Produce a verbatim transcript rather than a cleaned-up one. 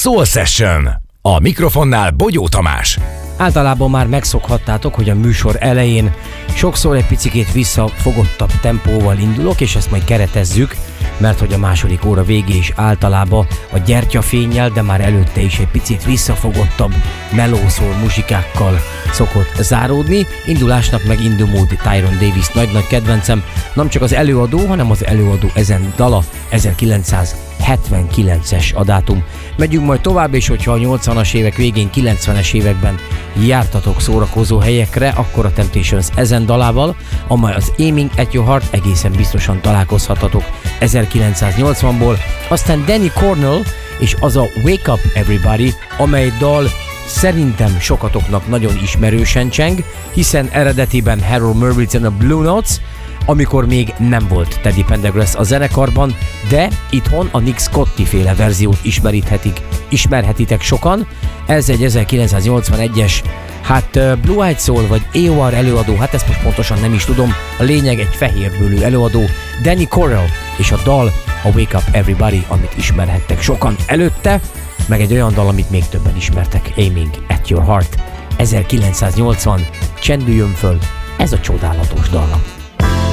Soul Session. A mikrofonnál Bogyó Tamás. Általában már megszokhattátok, hogy a műsor elején sokszor egy picikét visszafogottabb tempóval indulok, és ezt majd keretezzük, mert hogy a második óra végé is általában a gyertyafénnyel, de már előtte is egy picit visszafogottabb melószól muzsikákkal szokott záródni. Indulásnak meg In The Mood, Tyrone Davis nagy-nagy kedvencem, nem csak az előadó, hanem az előadó ezen dala, ezerkilencszázhetvenkilences a dátum. Megyünk majd tovább, és hogyha a nyolcvanas évek végén, kilencvenes években jártatok szórakozó helyekre, akkor a Temptations ezen dalával, amely az Aiming at Your Heart, egészen biztosan találkozhatatok ezerkilencszáznyolcvanból, aztán Danny Cornell és az a Wake Up Everybody, amely dal szerintem sokatoknak nagyon ismerősen cseng, hiszen eredetiben Harold Merwitz and a Blue Notes, amikor még nem volt Teddy Pendergrass a zenekarban, de itthon a Nick Scotti féle verziót ismeríthetik, ismerhetitek sokan. Ez egy ezerkilencszáznyolcvanegyes, hát Blue Eyed Soul vagy á o er előadó, hát ezt most pontosan nem is tudom, a lényeg egy fehérbőlű előadó, Danny Cornell, és a dal a Wake Up Everybody, amit ismerhettek sokan előtte, meg egy olyan dal, amit még többen ismertek, Aiming at Your Heart, ezerkilencszáznyolcvan, csendüljön föl, ez a csodálatos dal.